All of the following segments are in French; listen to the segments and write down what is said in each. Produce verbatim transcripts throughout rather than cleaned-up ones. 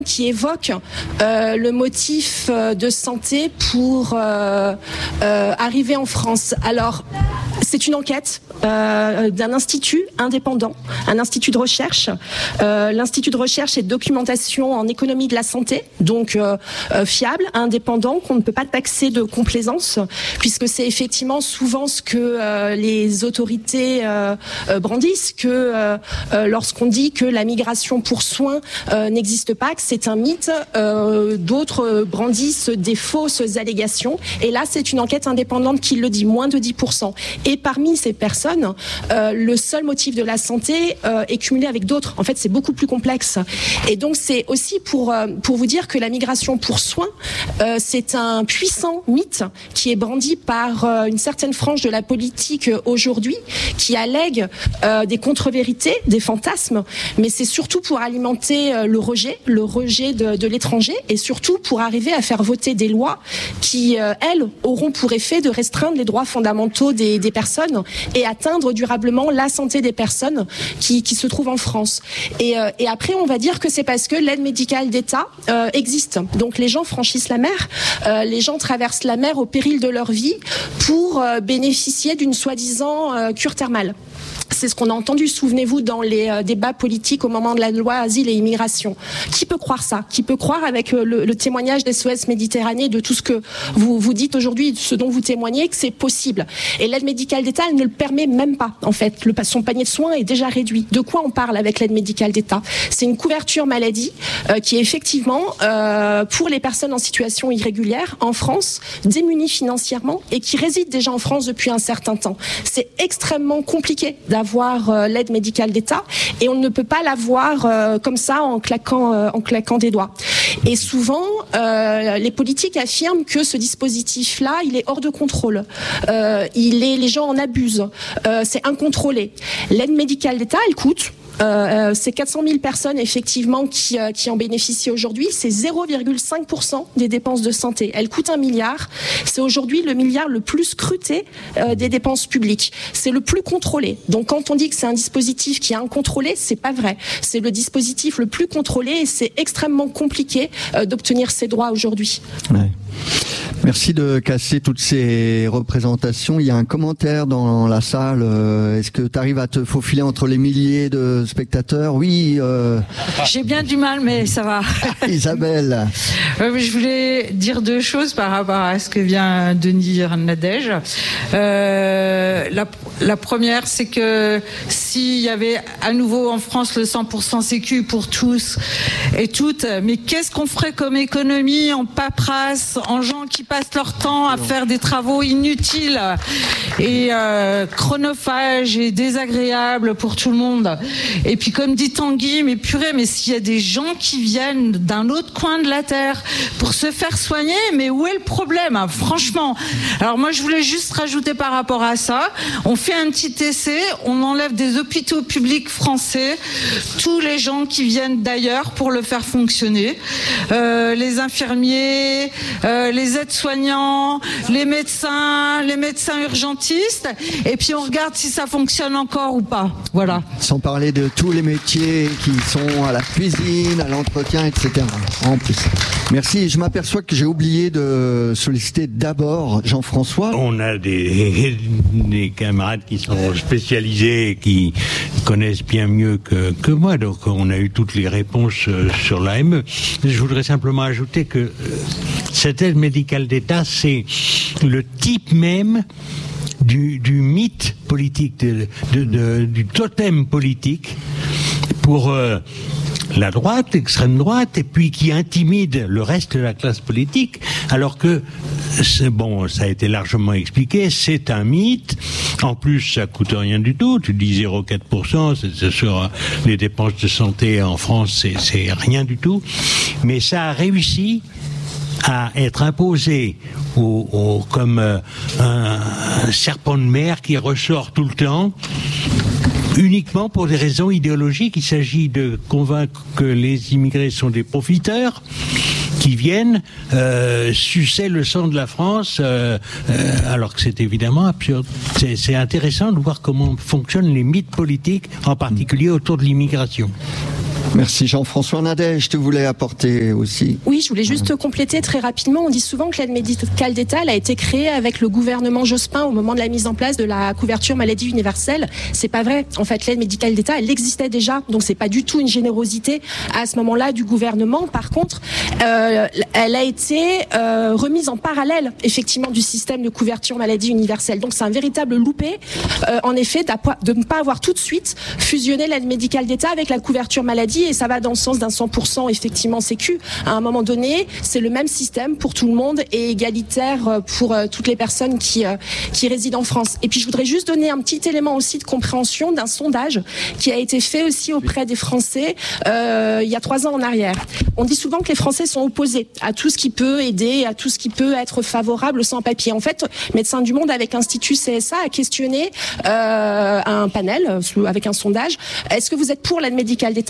qui évoque euh, le motif euh, de santé pour euh, euh, arriver en France. Alors, c'est une enquête euh, d'un institut indépendant, un institut de recherche, euh, l'institut de recherche et de documentation en économie de la santé, donc euh, euh, fiable, indépendant, qu'on ne peut pas taxer de complaisance, puisque c'est effectivement souvent ce que euh, les autorités euh, euh, brandissent, que euh, euh, lorsqu'on dit que la migration pour soins euh, n'existe pas, que c'est un mythe, euh, d'autres brandissent des fausses allégations, et là c'est une enquête indépendante qui le dit, moins de dix pour cent. Et parmi ces personnes, euh, le seul motif de la santé euh, est cumulé avec d'autres. En fait, c'est beaucoup plus complexe. Et donc, c'est aussi pour, euh, pour vous dire que la migration pour soins, euh, c'est un puissant mythe qui est brandi par euh, une certaine frange de la politique euh, aujourd'hui, qui allègue euh, des contre-vérités, des fantasmes, mais c'est surtout pour alimenter euh, le rejet, le rejet de, de l'étranger, et surtout pour arriver à faire voter des lois qui, euh, elles, auront pour effet de restreindre les droits fondamentaux des, des personnes et atteindre durablement la santé des personnes qui, qui se trouvent en France. Et, euh, et après, on va dire que c'est parce que l'aide médicale d'État euh, existe. Donc les gens franchissent la mer, euh, les gens traversent la mer au péril de leur vie pour euh, bénéficier d'une soi-disant euh, cure thermale. C'est ce qu'on a entendu, souvenez-vous, dans les euh, débats politiques au moment de la loi Asile et Immigration. Qui peut croire ça ? Qui peut croire, avec euh, le, le témoignage d'S O S Méditerranée, de tout ce que vous, vous dites aujourd'hui, ce dont vous témoignez, que c'est possible ? Et l'aide médicale d'État, elle ne le permet même pas, en fait. Le, son panier de soins est déjà réduit. De quoi on parle avec l'aide médicale d'État ? C'est une couverture maladie euh, qui est effectivement, euh, pour les personnes en situation irrégulière, en France, démunies financièrement et qui résident déjà en France depuis un certain temps. C'est extrêmement compliqué d'avoir avoir euh, l'aide médicale d'État, et on ne peut pas l'avoir euh, comme ça en claquant, euh, en claquant des doigts. Et souvent, euh, les politiques affirment que ce dispositif-là, il est hors de contrôle. Euh, il est, les gens en abusent. Euh, c'est incontrôlé. L'aide médicale d'État, elle coûte. Euh, c'est quatre cent mille personnes effectivement qui, euh, qui en bénéficient aujourd'hui. C'est zéro virgule cinq pour cent des dépenses de santé. Elle coûte un milliard. C'est aujourd'hui le milliard le plus scruté euh, des dépenses publiques. C'est le plus contrôlé. Donc quand on dit que c'est un dispositif qui est incontrôlé, c'est pas vrai. C'est le dispositif le plus contrôlé et c'est extrêmement compliqué euh, d'obtenir ces droits aujourd'hui. Ouais. Merci de casser toutes ces représentations. Il y a un commentaire dans la salle. Est-ce que tu arrives à te faufiler entre les milliers de spectateurs ? Oui. Euh... J'ai bien du mal, mais ça va. Isabelle. Euh, je voulais dire deux choses par rapport à ce que vient de dire Nadège. Euh, la, la première, c'est que s'il y avait à nouveau en France le cent pour cent sécu pour tous et toutes, mais qu'est-ce qu'on ferait comme économie en paperasse, en gens qui passent leur temps à faire des travaux inutiles et euh, chronophages et désagréables pour tout le monde. Et puis comme dit Tanguy, mais purée, mais s'il y a des gens qui viennent d'un autre coin de la terre pour se faire soigner, mais où est le problème, hein, franchement? Alors moi je voulais juste rajouter par rapport à ça, on fait un petit essai, on enlève des hôpitaux publics français tous les gens qui viennent d'ailleurs pour le faire fonctionner, euh, les infirmiers, euh, les aides-soignants, les médecins, les médecins urgentistes, et puis on regarde si ça fonctionne encore ou pas. Voilà. Sans parler de tous les métiers qui sont à la cuisine, à l'entretien, et cetera. En plus. Merci. Je m'aperçois que j'ai oublié de solliciter d'abord Jean-François. On a des, des camarades qui sont spécialisés et qui connaissent bien mieux que, que moi, donc on a eu toutes les réponses sur l'A M E. Je voudrais simplement ajouter que cette aide médicale d'État, c'est le type même du, du mythe politique, de, de, de, du totem politique pour euh, la droite, l'extrême droite, et puis qui intimide le reste de la classe politique, alors que, c'est, bon, ça a été largement expliqué, c'est un mythe. En plus, ça coûte rien du tout. Tu dis zéro virgule quatre pour cent, c'est, c'est sur les dépenses de santé en France, c'est, c'est rien du tout. Mais ça a réussi à être imposé au, au, comme euh, un, un serpent de mer qui ressort tout le temps, uniquement pour des raisons idéologiques. Il s'agit de convaincre que les immigrés sont des profiteurs qui viennent euh, sucer le sang de la France, euh, euh, alors que c'est évidemment absurde. C'est, c'est intéressant de voir comment fonctionnent les mythes politiques, en particulier autour de l'immigration. Merci Jean-François. Nadège, je te voulais apporter aussi. Oui, je voulais juste compléter très rapidement. On dit souvent que l'aide médicale d'État elle a été créée avec le gouvernement Jospin au moment de la mise en place de la couverture maladie universelle. C'est pas vrai. En fait, l'aide médicale d'État, elle existait déjà. Donc c'est pas du tout une générosité à ce moment-là du gouvernement. Par contre, euh, elle a été euh, remise en parallèle, effectivement, du système de couverture maladie universelle. Donc c'est un véritable loupé, euh, en effet, de ne pas avoir tout de suite fusionné l'aide médicale d'État avec la couverture maladie. Et ça va dans le sens d'un cent pour cent effectivement sécu. À un moment donné, c'est le même système pour tout le monde et égalitaire pour euh, toutes les personnes qui euh, qui résident en France. Et puis je voudrais juste donner un petit élément aussi de compréhension d'un sondage qui a été fait aussi auprès des Français euh, il y a trois ans en arrière. On dit souvent que les Français sont opposés à tout ce qui peut aider, à tout ce qui peut être favorable sans papier. En fait, Médecins du Monde avec Institut C S A a questionné euh, un panel avec un sondage. Est-ce que vous êtes pour l'aide médicale d'État ?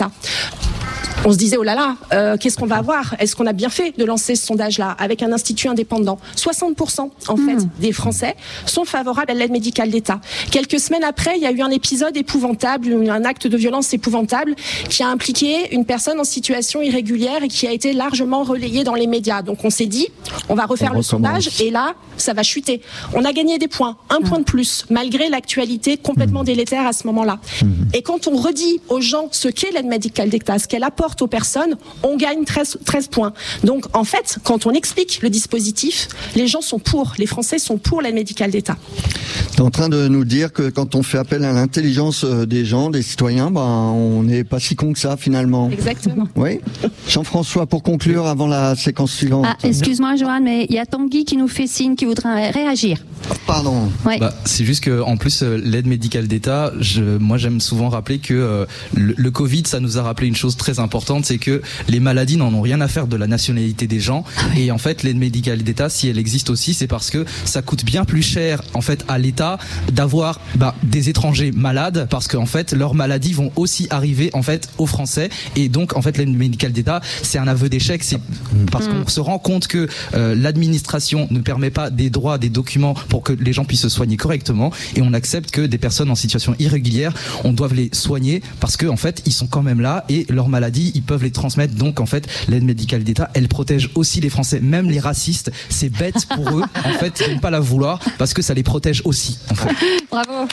On se disait, oh là là, euh, qu'est-ce qu'on va avoir ? Est-ce qu'on a bien fait de lancer ce sondage-là avec un institut indépendant ? soixante pour cent, en mmh. fait, des Français sont favorables à l'aide médicale d'État. Quelques semaines après, il y a eu un épisode épouvantable, un acte de violence épouvantable qui a impliqué une personne en situation irrégulière et qui a été largement relayé dans les médias. Donc on s'est dit, on va refaire on le sondage et là, ça va chuter. On a gagné des points, un mmh. point de plus, malgré l'actualité complètement mmh. délétère à ce moment-là. Mmh. Et quand on redit aux gens ce qu'est l'aide médicale d'État, ce qu'elle apporte aux personnes, on gagne treize, treize points. Donc en fait, quand on explique le dispositif, les gens sont pour, les Français sont pour l'aide médicale d'État. Tu es en train de nous dire que quand on fait appel à l'intelligence des gens, des citoyens, ben, on n'est pas si con que ça finalement. Exactement. Oui. Jean-François, pour conclure avant la séquence suivante. Ah, excuse-moi Johan, mais il y a Tanguy qui nous fait signe, qui voudrait réagir. Pardon. Ouais. Bah, c'est juste que en plus euh, l'aide médicale d'État, je, moi j'aime souvent rappeler que euh, le, le Covid, ça nous a rappelé une chose très importante, c'est que les maladies n'en ont rien à faire de la nationalité des gens. Et en fait, l'aide médicale d'État, si elle existe aussi, c'est parce que ça coûte bien plus cher en fait à l'État d'avoir bah, des étrangers malades, parce qu'en fait leurs maladies vont aussi arriver en fait aux Français. Et donc en fait l'aide médicale d'État, c'est un aveu d'échec, c'est parce qu'on se rend compte que euh, l'administration ne permet pas des droits, des documents pour que les gens puissent se soigner correctement, et on accepte que des personnes en situation irrégulière, on doit les soigner parce que en fait ils sont quand même là et leurs maladies ils peuvent les transmettre. Donc en fait l'aide médicale d'État, elle protège aussi les Français, même les racistes. C'est bête pour eux en fait de ne pas la vouloir parce que ça les protège aussi en fait. Bravo.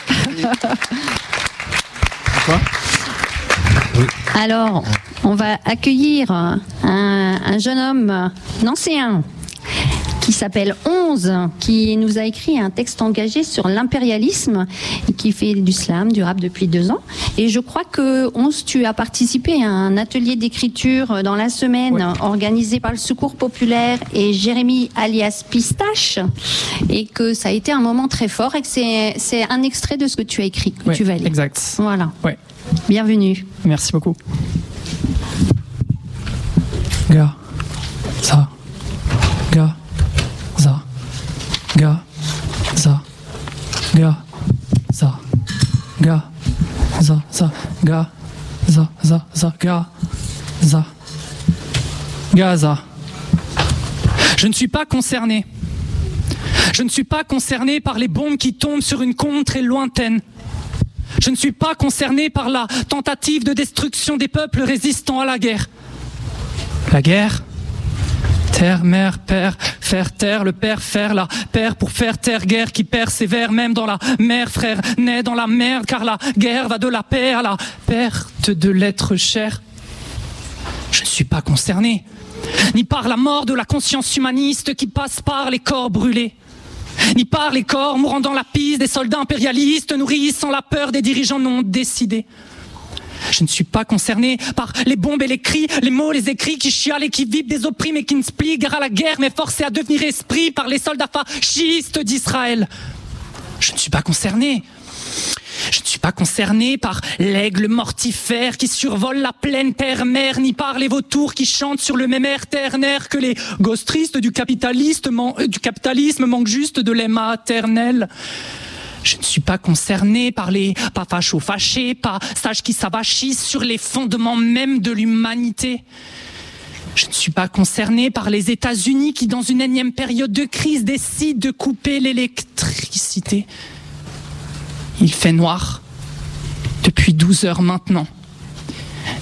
Quoi ? Alors on va accueillir un, un jeune homme nancéen qui s'appelle onze, qui nous a écrit un texte engagé sur l'impérialisme et qui fait du slam, du rap depuis deux ans. Et je crois que onze, tu as participé à un atelier d'écriture dans la semaine ouais. organisé par le Secours Populaire et Jérémy alias Pistache, et que ça a été un moment très fort et que c'est, c'est un extrait de ce que tu as écrit, que ouais, tu vas lire. Exact. Voilà. Ouais. Bienvenue. Merci beaucoup. Ga, ça, ga. Za, ga, za, ga, za, ga, za, za, ga, za, za, za, ga, za, Gaza. Je ne suis pas concerné. Je ne suis pas concerné par les bombes qui tombent sur une côte très lointaine. Je ne suis pas concerné par la tentative de destruction des peuples résistants à la guerre. La guerre ? Terre, mère, père, faire taire, le père, faire la père pour faire taire, guerre qui persévère, même dans la mer, frère, naît dans la merde, car la guerre va de la paix à la perte de l'être cher. Je ne suis pas concerné, ni par la mort de la conscience humaniste qui passe par les corps brûlés, ni par les corps mourant dans la piste des soldats impérialistes nourrissant la peur des dirigeants non décidés. Je ne suis pas concerné par les bombes et les cris, les mots, les écrits qui chialent et qui vivent des opprimés et qui ne se plient guère à la guerre, mais forcés à devenir esprit par les soldats fascistes d'Israël. Je ne suis pas concerné. Je ne suis pas concerné par l'aigle mortifère qui survole la plaine terre-mer, ni par les vautours qui chantent sur le même air ternaire que les gostristes du capitalisme, man- du capitalisme manquent juste de lait maternel. Je ne suis pas concerné par les pas fachos fâchés, pas sages qui s'avachissent sur les fondements même de l'humanité. Je ne suis pas concerné par les États-Unis qui, dans une énième période de crise, décident de couper l'électricité. Il fait noir depuis douze heures maintenant.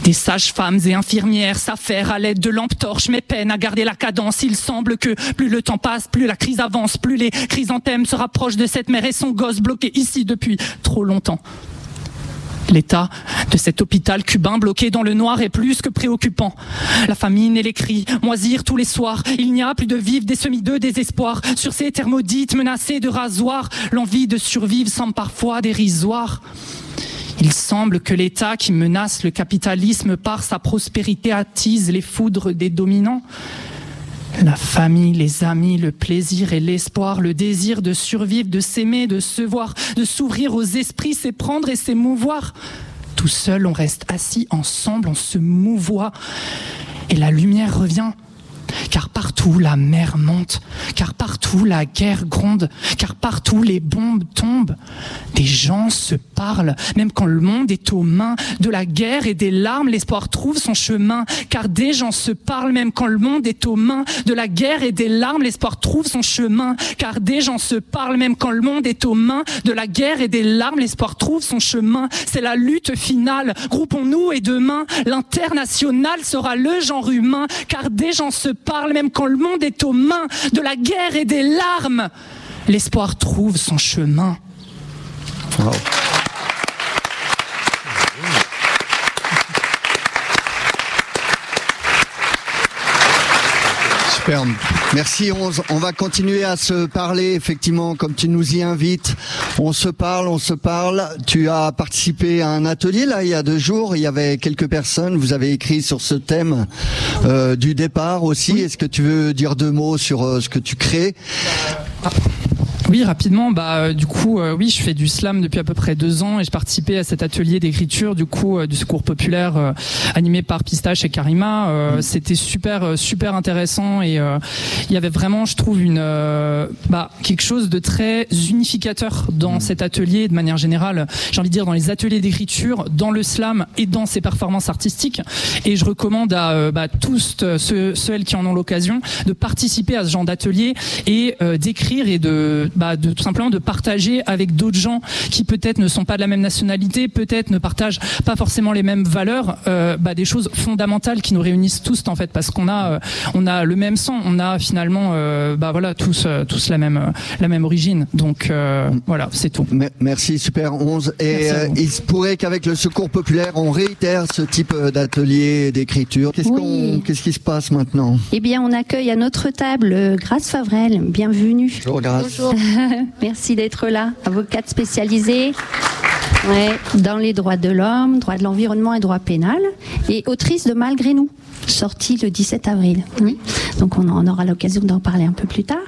Des sages-femmes et infirmières s'affairent à l'aide de lampes torches, mais peinent à garder la cadence. Il semble que plus le temps passe, plus la crise avance, plus les chrysanthèmes se rapprochent de cette mère et son gosse bloqué ici depuis trop longtemps. L'état de cet hôpital cubain bloqué dans le noir est plus que préoccupant. La famine et les cris moisirent tous les soirs. Il n'y a plus de vivre, des semis de désespoir. Sur ces thermodites menacés de rasoir, l'envie de survivre semble parfois dérisoire. Il semble que l'État qui menace le capitalisme par sa prospérité attise les foudres des dominants. La famille, les amis, le plaisir et l'espoir, le désir de survivre, de s'aimer, de se voir, de s'ouvrir aux esprits, s'éprendre et s'émouvoir. Tout seul, on reste assis ensemble, on se mouvoie. Et la lumière revient. Car partout la mer monte, car partout la guerre gronde, car partout les bombes tombent. Des gens se parlent, même quand le monde est aux mains de la guerre et des larmes, l'espoir trouve son chemin. Car des gens se parlent, même quand le monde est aux mains de la guerre et des larmes, l'espoir trouve son chemin. Car des gens se parlent, même quand le monde est aux mains de la guerre et des larmes, l'espoir trouve son chemin. C'est la lutte finale, groupons-nous et demain, l'international sera le genre humain. Car des gens se parle même quand le monde est aux mains de la guerre et des larmes. L'espoir trouve son chemin. Wow. Superbe. Merci onze. On va continuer à se parler, effectivement, comme tu nous y invites. On se parle, on se parle. Tu as participé à un atelier, là, il y a deux jours. Il y avait quelques personnes. Vous avez écrit sur ce thème euh, du départ aussi. Oui. Est-ce que tu veux dire deux mots sur euh, ce que tu crées ? Oui, rapidement, bah euh, du coup, euh, oui, je fais du slam depuis à peu près deux ans et je participais à cet atelier d'écriture du coup euh, du secours populaire euh, animé par Pistache et Karima. Euh, mmh. C'était super, super intéressant et euh, il y avait vraiment, je trouve, une euh, bah quelque chose de très unificateur dans mmh. cet atelier de manière générale. J'ai envie de dire dans les ateliers d'écriture, dans le slam et dans ses performances artistiques. Et je recommande à euh, bah, tous ceux, ceux qui en ont l'occasion de participer à ce genre d'atelier et euh, d'écrire et de Bah, de tout simplement de partager avec d'autres gens qui peut-être ne sont pas de la même nationalité, peut-être ne partagent pas forcément les mêmes valeurs, euh, bah, des choses fondamentales qui nous réunissent tous en fait, parce qu'on a, euh, on a le même sang, on a finalement, euh, bah voilà, tous, euh, tous la même, euh, la même origine. Donc euh, voilà, c'est tout. Merci, super onze. Et euh, il se pourrait qu'avec le Secours populaire, on réitère ce type d'atelier d'écriture. Qu'est-ce oui. qu'on, qu'est-ce qui se passe maintenant ? Eh bien, on accueille à notre table Grâce Favrel. Bienvenue. Bonjour, Grâce. Bonjour. Merci d'être là, avocate spécialisée ouais, dans les droits de l'homme, droits de l'environnement et droit pénal, et autrice de Malgré nous, sortie le dix-sept avril. Oui. Donc on, on aura l'occasion d'en parler un peu plus tard.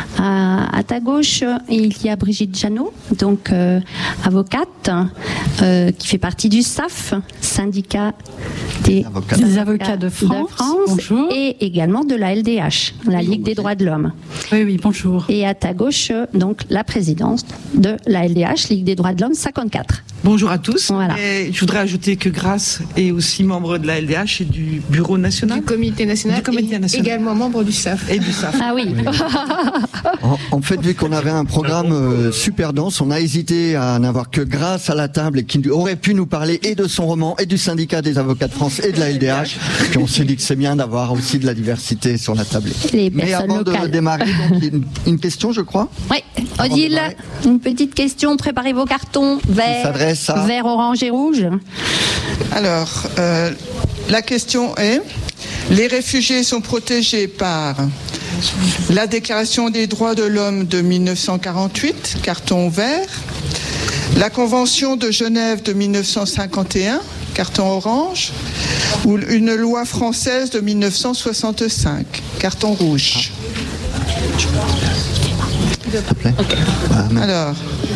À, à ta gauche, il y a Brigitte Jeannot, donc euh, avocate, euh, qui fait partie du S A F, syndicat des avocats, des avocats de France, de France bonjour. Et également de la L D H, la Ligue des droits de l'homme. Oui, oui, bonjour. Et à ta gauche, donc la présidence de la L D H, Ligue des droits de l'homme cinquante-quatre. Bonjour à tous. Voilà. Et je voudrais ajouter que Grâce est aussi membre de la L D H et du bureau national. Du comité national. Du comité et national. Également membre du S A F. Et du S A F. Ah oui. En, en fait, vu qu'on avait un programme euh, super dense, on a hésité à n'avoir que Grâce à la table et qui aurait pu nous parler et de son roman et du syndicat des avocats de France et de la L D H. Puis on s'est dit que c'est bien d'avoir aussi de la diversité sur la table. Les Mais avant locales. de démarrer, donc, une, une question, je crois. Oui, Odile, une petite question. Préparez vos cartons. Vert, à... vert, orange et rouge. Alors, euh, la question est, les réfugiés sont protégés par la Déclaration des droits de l'homme de mille neuf cent quarante-huit, carton vert, la Convention de Genève de mille neuf cent cinquante et un, carton orange, ou une loi française de mille neuf cent soixante-cinq, carton rouge. Okay. Alors...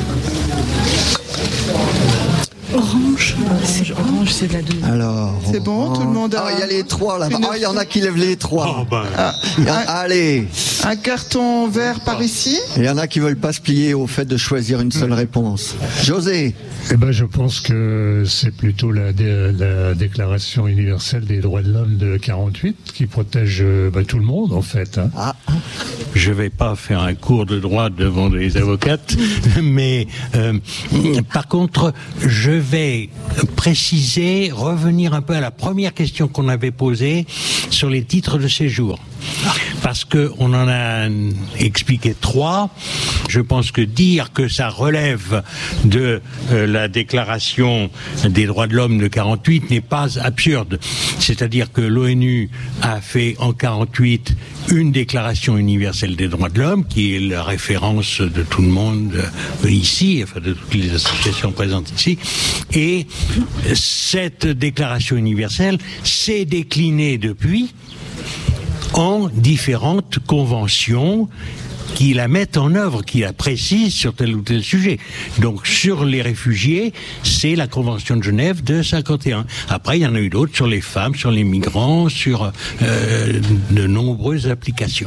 Orange, orange, orange, c'est de la deux. Alors, c'est bon, tout le monde a. Ah, il y a les trois là-bas. Ah, il y en a qui lèvent les trois. Oh, ben. ah, a... Allez. Un carton vert par ici. Il y en a qui veulent pas se plier au fait de choisir une seule réponse. José. Eh ben, je pense que c'est plutôt la, dé... la Déclaration universelle des droits de l'homme de quarante-huit qui protège bah, tout le monde en fait. Hein. Ah. Je vais pas faire un cours de droit devant des avocates, mais euh, par contre, je vais préciser, revenir un peu à la première question qu'on avait posée sur les titres de séjour. Parce que on en a expliqué trois. Je pense que dire que ça relève de euh, la Déclaration des droits de l'homme de quarante-huit n'est pas absurde. C'est-à-dire que l'ONU a fait en quarante-huit une Déclaration universelle des droits de l'homme, qui est la référence de tout le monde euh, ici, enfin de toutes les associations présentes ici. Et cette Déclaration universelle s'est déclinée depuis en différentes conventions qui la mettent en œuvre, qui la précisent sur tel ou tel sujet. Donc sur les réfugiés, c'est la Convention de Genève de cinquante et un. Après, il y en a eu d'autres sur les femmes, sur les migrants, sur euh, de nombreuses applications.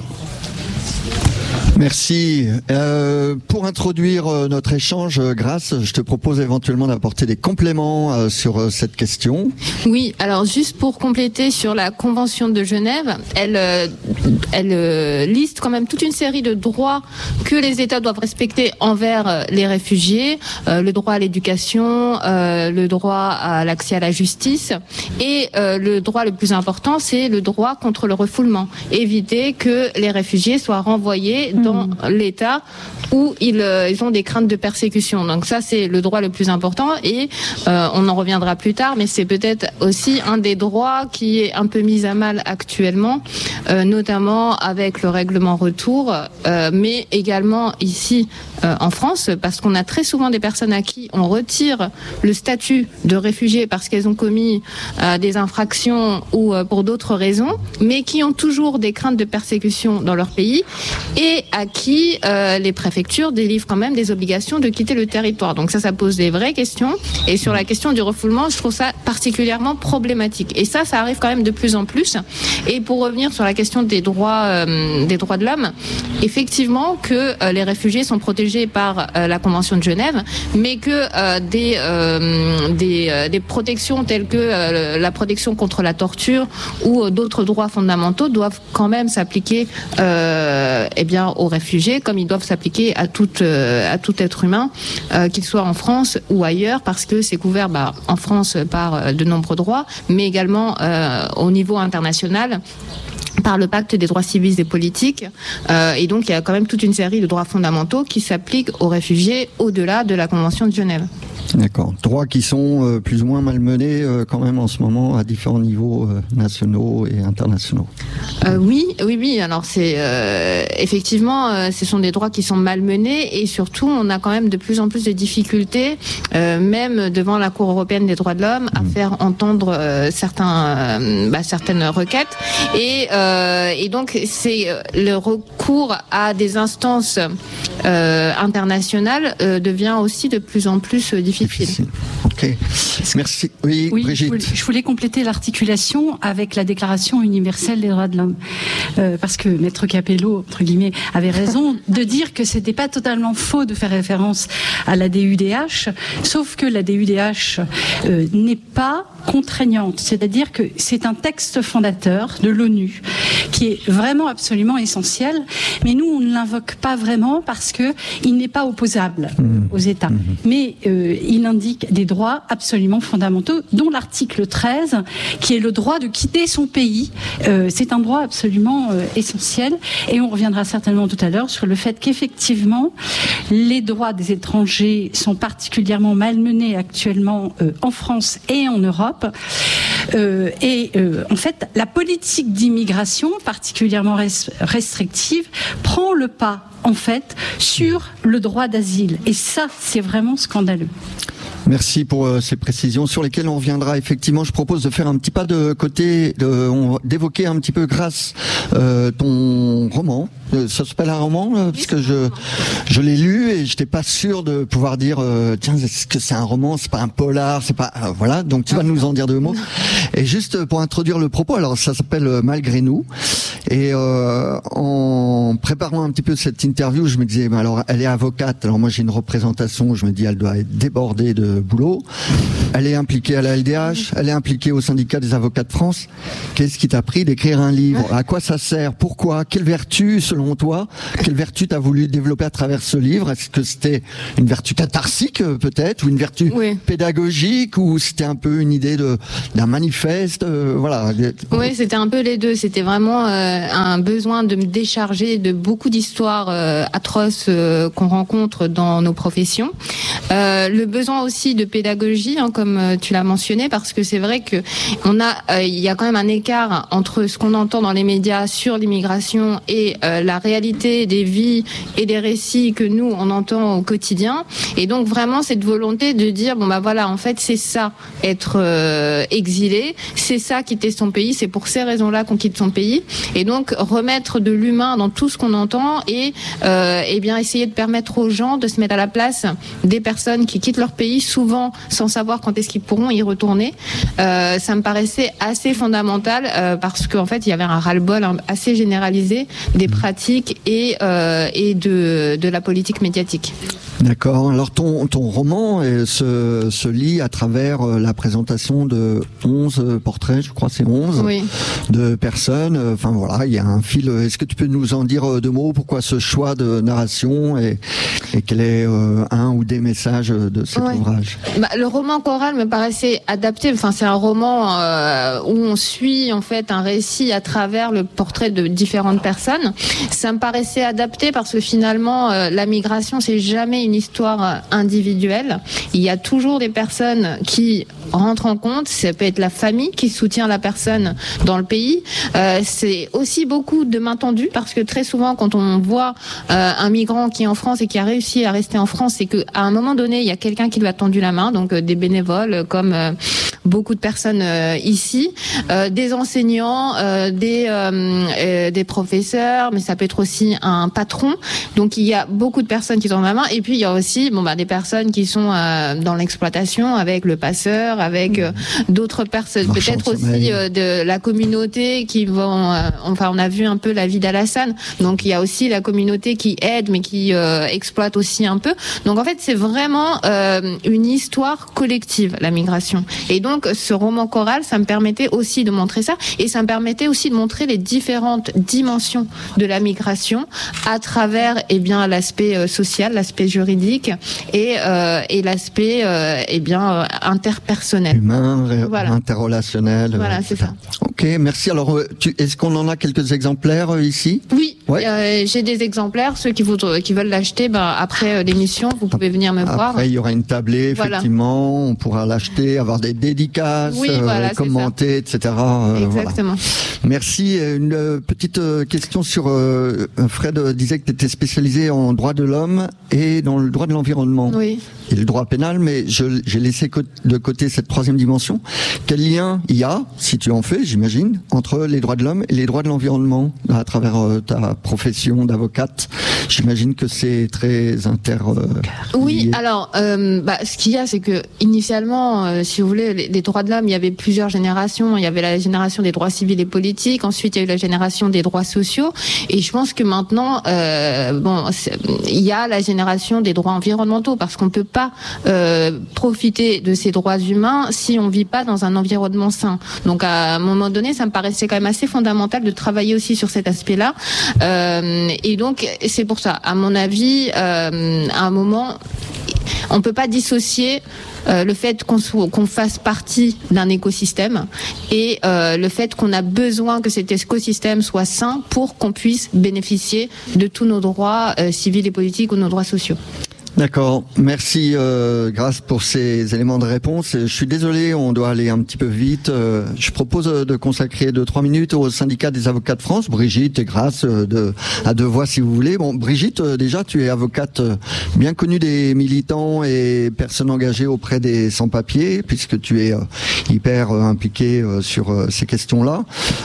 Merci. Euh, pour introduire euh, notre échange, euh, Grâce, je te propose éventuellement d'apporter des compléments euh, sur euh, cette question. Oui, alors juste pour compléter sur la Convention de Genève, elle, euh, elle euh, liste quand même toute une série de droits que les États doivent respecter envers euh, les réfugiés, euh, le droit à l'éducation, euh, le droit à l'accès à la justice, et euh, le droit le plus important, c'est le droit contre le refoulement. Éviter que les réfugiés soient renvoyés dans l'État où ils, euh, ils ont des craintes de persécution. Donc ça, c'est le droit le plus important, et euh, on en reviendra plus tard, mais c'est peut-être aussi un des droits qui est un peu mis à mal actuellement, euh, notamment avec le règlement retour, euh, mais également ici euh, en France, parce qu'on a très souvent des personnes à qui on retire le statut de réfugié parce qu'elles ont commis euh, des infractions ou euh, pour d'autres raisons, mais qui ont toujours des craintes de persécution dans leur pays, et à qui euh, les préfectures délivrent quand même des obligations de quitter le territoire. Donc ça, ça pose des vraies questions. Et sur la question du refoulement, je trouve ça particulièrement problématique. Et ça, ça arrive quand même de plus en plus. Et pour revenir sur la question des droits, euh, des droits de l'homme, effectivement que euh, les réfugiés sont protégés par euh, la Convention de Genève, mais que euh, des, euh, des, euh, des protections telles que euh, la protection contre la torture ou euh, d'autres droits fondamentaux doivent quand même s'appliquer euh, eh bien, aux réfugiés, comme ils doivent s'appliquer à tout, euh, à tout être humain, euh, qu'il soit en France ou ailleurs, parce que c'est couvert bah, en France par euh, de nombreux droits, mais également euh, au niveau international par le pacte des droits civils et politiques. Euh, et donc, il y a quand même toute une série de droits fondamentaux qui s'appliquent aux réfugiés au-delà de la Convention de Genève. D'accord. Droits qui sont euh, plus ou moins malmenés euh, quand même en ce moment à différents niveaux euh, nationaux et internationaux. Euh, oui, oui, oui. Alors c'est euh, effectivement, euh, ce sont des droits qui sont malmenés, et surtout, on a quand même de plus en plus de difficultés, euh, même devant la Cour européenne des droits de l'homme, à mmh. faire entendre euh, certains, euh, bah, certaines requêtes. Et, euh, et donc, c'est le recours à des instances euh, internationales euh, devient aussi de plus en plus difficile. Difficile. Ok. Merci. Oui, oui Brigitte. Je voulais, je voulais compléter l'articulation avec la Déclaration universelle des droits de l'homme, euh, parce que Maître Capello, entre guillemets, avait raison de dire que c'était pas totalement faux de faire référence à la D U D H, sauf que la D U D H euh, n'est pas contraignante, c'est-à-dire que c'est un texte fondateur de l'ONU qui est vraiment absolument essentiel, mais nous on ne l'invoque pas vraiment parce que il n'est pas opposable mmh. aux États, mmh. mais euh, il indique des droits absolument fondamentaux, dont l'article treize, qui est le droit de quitter son pays. Euh, c'est un droit absolument euh, essentiel, et on reviendra certainement tout à l'heure sur le fait qu'effectivement les droits des étrangers sont particulièrement malmenés actuellement euh, en France et en Europe. Euh, et euh, en fait, la politique d'immigration, particulièrement res- restrictive, prend le pas en fait sur le droit d'asile. Et ça, c'est vraiment scandaleux. Merci pour euh, ces précisions sur lesquelles on reviendra. Effectivement, je propose de faire un petit pas de côté, de, on, d'évoquer un petit peu, Grâce, euh, ton roman. Euh, ça s'appelle un roman, euh, parce que je je l'ai lu et j'étais pas sûr de pouvoir dire euh, tiens, est-ce que c'est un roman, c'est pas un polar, c'est pas euh, voilà. Donc tu vas nous en dire deux mots. Et juste pour introduire le propos, alors ça s'appelle Malgré nous. Et euh, en préparant un petit peu cette interview, je me disais, ben alors elle est avocate. Alors moi j'ai une représentation, je me dis elle doit être débordée de boulot. Elle est impliquée à la L D H, elle est impliquée au syndicat des avocats de France. Qu'est-ce qui t'a pris d'écrire un livre? À quoi ça sert? Pourquoi? Quelle vertu, selon toi, quelle vertu t'as voulu développer à travers ce livre? Est-ce que c'était une vertu catharsique peut-être, ou une vertu oui. pédagogique, ou c'était un peu une idée de d'un manifeste, euh, voilà. Oui, c'était un peu les deux. C'était vraiment euh, un besoin de me décharger de beaucoup d'histoires euh, atroces euh, qu'on rencontre dans nos professions. Euh, le besoin aussi de pédagogie, hein, comme euh, tu l'as mentionné, parce que c'est vrai que on a, euh, il y a quand même un écart entre ce qu'on entend dans les médias sur l'immigration et euh, la réalité des vies et des récits que nous on entend au quotidien. Et donc vraiment cette volonté de dire bon bah voilà, en fait c'est ça être euh, exilé, c'est ça quitter son pays, c'est pour ces raisons-là qu'on quitte son pays. Et donc remettre de l'humain dans tout ce qu'on entend et euh, et bien essayer de permettre aux gens de se mettre à la place des personnes qui quittent leur pays souvent sans savoir quand est-ce qu'ils pourront y retourner. Euh, ça me paraissait assez fondamental euh, parce qu'en fait il y avait un ras-le-bol assez généralisé des pratiques et euh, et de de la politique médiatique. D'accord. Alors ton ton roman se se lit à travers la présentation de onze portraits, je crois c'est onze, oui. de personnes. Enfin voilà, il y a un fil. Est-ce que tu peux nous en dire deux mots? Pourquoi ce choix de narration et et quel est euh, un ou des messages de cet ouais. ouvrage? Bah, le roman choral me paraissait adapté. Enfin c'est un roman euh, où on suit en fait un récit à travers le portrait de différentes personnes. Ça me paraissait adapté parce que finalement euh, la migration c'est jamais une histoire individuelle. Il y a toujours des personnes qui rentrent en compte. Ça peut être la famille qui soutient la personne dans le pays. Euh, c'est aussi beaucoup de mains tendues parce que très souvent, quand on voit euh, un migrant qui est en France et qui a réussi à rester en France, c'est qu'à un moment donné, il y a quelqu'un qui lui a tendu la main, donc euh, des bénévoles comme euh, beaucoup de personnes euh, ici, euh, des enseignants, euh, des euh, euh, des professeurs, mais ça peut être aussi un patron. Donc il y a beaucoup de personnes qui tendent la main. Et puis il y a aussi bon bah des personnes qui sont euh, dans l'exploitation avec le passeur, avec euh, d'autres personnes, peut-être aussi euh, de la communauté qui vont. Euh, enfin, on a vu un peu la vie d'Alassane. Donc il y a aussi la communauté qui aide, mais qui euh, exploite aussi un peu. Donc en fait, c'est vraiment euh, une histoire collective, la migration. Et donc ce roman choral, ça me permettait aussi de montrer ça, et ça me permettait aussi de montrer les différentes dimensions de la migration à travers, eh bien, l'aspect euh, social, l'aspect juridique et euh, et l'aspect euh, eh bien euh, interpersonnel, humain, ré- voilà. interrelationnel. Voilà, c'est ça. Ok, merci. Alors, tu, est-ce qu'on en a quelques exemplaires euh, ici? Oui, ouais. euh, j'ai des exemplaires. Ceux qui, voudraient, qui veulent l'acheter, ben, après euh, l'émission, vous pouvez venir me après, voir. Après, il y aura une tablée, effectivement. Voilà. On pourra l'acheter, avoir des dédicaces, oui, voilà, euh, commenter, et cetera. Euh, Exactement. Voilà. Merci. Une euh, petite euh, question sur... Euh, Fred disait que tu étais spécialisé en droit de l'homme et dans le droit de l'environnement. Oui. Et le droit pénal, mais je, j'ai laissé de côté cette troisième dimension. Quel lien il y a, si tu en fais, j'imagine, entre les droits de l'homme et les droits de l'environnement à travers euh, ta profession d'avocate? J'imagine que c'est très inter. Euh, oui, alors, euh, bah, ce qu'il y a, c'est que initialement, euh, si vous voulez, les, les droits de l'homme, il y avait plusieurs générations. Il y avait la génération des droits civils et politiques. Ensuite, il y a eu la génération des droits sociaux. Et je pense que maintenant, euh, bon, il y a la génération des droits environnementaux, parce qu'on peut pas euh, profiter de ces droits humains si on vit pas dans un environnement sain. Donc à un moment donné, ça me paraissait quand même assez fondamental de travailler aussi sur cet aspect-là. Euh, et donc c'est pour ça, à mon avis, euh, à un moment, on peut pas dissocier Euh, le fait qu'on, soit, qu'on fasse partie d'un écosystème et euh, le fait qu'on a besoin que cet écosystème soit sain pour qu'on puisse bénéficier de tous nos droits euh, civils et politiques ou nos droits sociaux. D'accord, merci euh, Grâce pour ces éléments de réponse. Je suis désolé, on doit aller un petit peu vite. Euh, je propose de consacrer deux trois minutes au syndicat des avocats de France. Brigitte et Grâce, euh, de, à deux voix si vous voulez. Bon, Brigitte, euh, déjà tu es avocate euh, bien connue des militants et personnes engagées auprès des sans-papiers, puisque tu es euh, hyper euh, impliquée euh, sur euh, ces questions-là.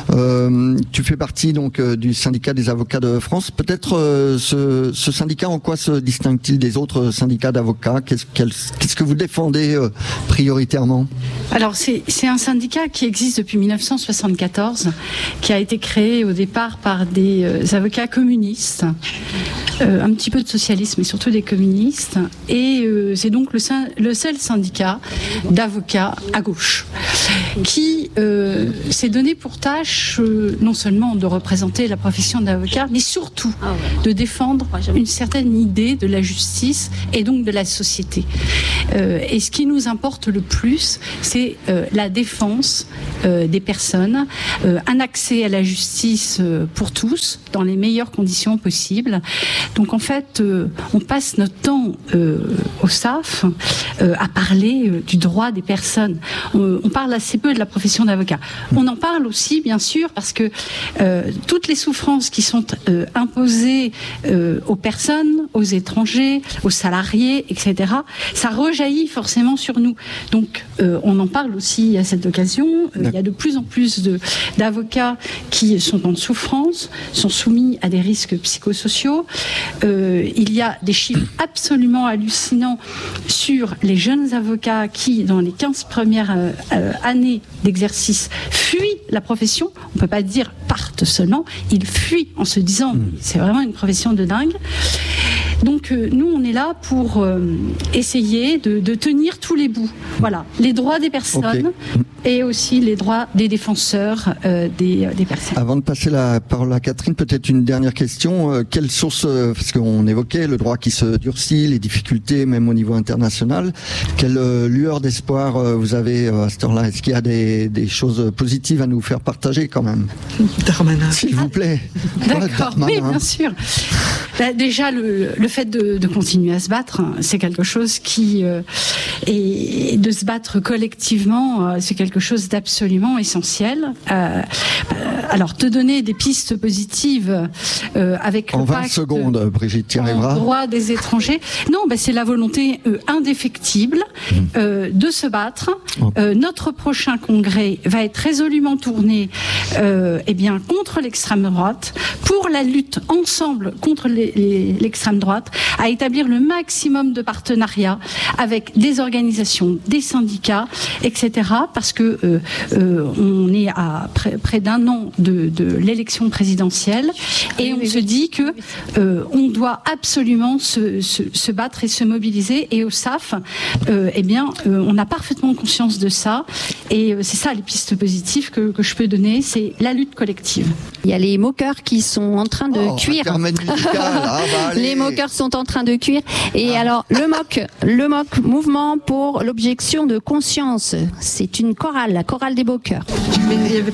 Euh, tu fais partie donc euh, du syndicat des avocats de France. Peut-être euh, ce, ce syndicat, en quoi se distingue-t-il des autres votre syndicat d'avocats? Qu'est-ce, qu'est-ce que vous défendez euh, prioritairement? Alors c'est, c'est un syndicat qui existe depuis mille neuf cent soixante-quatorze, qui a été créé au départ par des euh, avocats communistes, euh, un petit peu de socialistes, mais surtout des communistes. Et euh, c'est donc le, le seul syndicat d'avocats à gauche qui euh, s'est donné pour tâche euh, non seulement de représenter la profession d'avocat, mais surtout de défendre une certaine idée de la justice et donc de la société. Euh, et ce qui nous importe le plus, c'est euh, la défense euh, des personnes, euh, un accès à la justice euh, pour tous, dans les meilleures conditions possibles. Donc en fait, euh, on passe notre temps euh, au S A F euh, à parler euh, du droit des personnes. On, on parle assez peu de la profession d'avocat. On en parle aussi, bien sûr, parce que euh, toutes les souffrances qui sont euh, imposées euh, aux personnes, aux étrangers, aux salariés, et cetera, ça rejaillit forcément sur nous. Donc euh, on en parle aussi à cette occasion. Euh, il y a de plus en plus de, d'avocats qui sont en souffrance, sont soumis à des risques psychosociaux. Euh, il y a des chiffres absolument hallucinants sur les jeunes avocats qui, dans les quinze premières euh, euh, années d'exercice, fuient la profession. On ne peut pas dire partent seulement, ils fuient en se disant mmh. c'est vraiment une profession de dingue. Donc euh, nous, on est là pour euh, essayer de, de tenir tous les bouts. Voilà, les droits des personnes okay. et aussi les droits des défenseurs euh, des, des personnes. Avant de passer la parole à Catherine, peut-être une dernière question. Euh, quelle source, euh, parce qu'on évoquait le droit qui se durcit, les difficultés même au niveau international, quelle euh, lueur d'espoir euh, vous avez euh, à cette heure-là? Est-ce qu'il y a des, des choses positives à nous faire partager quand même? Darmanin. S'il vous plaît. D'accord, oui, bien sûr. Bah, déjà, le, le fait de, de continuer à se battre, c'est quelque chose qui... Euh, et de se battre collectivement, euh, c'est quelque chose d'absolument essentiel. Euh, euh, alors, te donner des pistes positives euh, avec en le vingt pacte, secondes, Brigitte, tu y arriveras. Droit des étrangers. Non, bah, c'est la volonté euh, indéfectible mmh. euh, de se battre. Oh. Euh, notre prochain congrès va être résolument tourné euh, eh bien, contre l'extrême droite, pour la lutte ensemble contre les, les, l'extrême droite, à établir le maximum de partenariats avec des organisations, des syndicats, et cetera. Parce que euh, euh, on est à près, près d'un an de, de l'élection présidentielle et on se dit que euh, on doit absolument se, se, se battre et se mobiliser. Et au S A F, euh, eh bien, euh, on a parfaitement conscience de ça. Et euh, c'est ça les pistes positives que, que je peux donner, c'est la lutte collective. Il y a les moqueurs qui sont en train de oh, cuire. Ah, bah, les moqueurs sont en train de cuire. Et ah. alors, le M O C, le M O C, Mouvement pour l'objection de conscience, c'est une chorale, la chorale des moqueurs.